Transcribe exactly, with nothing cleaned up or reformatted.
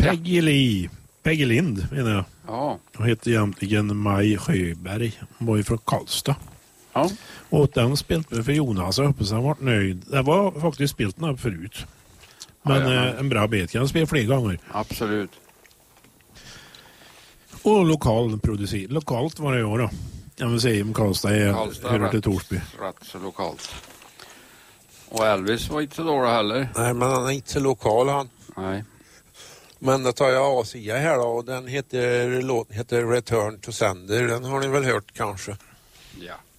Peggy Lee. Peggy Lind menar jag. Ja. Hon heter egentligen Maj Sjöberg. Hon var ju från Karlstad. Ja. Och den spelat med för Jonas. Jag hoppas han var nöjd. Det var faktiskt spelat den här förut. Men ja, ja, eh, en bra bit. Kan spela fler gånger. Absolut. Och lokal producer. Lokalt var det i år då. Jag vill säga om Karlstad är hör till Torsby. Rätt så lokalt. Och Elvis var inte så dålig heller. Nej, men han är inte så lokal han. Nej. Men då tar jag Asia här då, och den heter, låten heter Return to Sender. Den har ni väl hört kanske? Ja.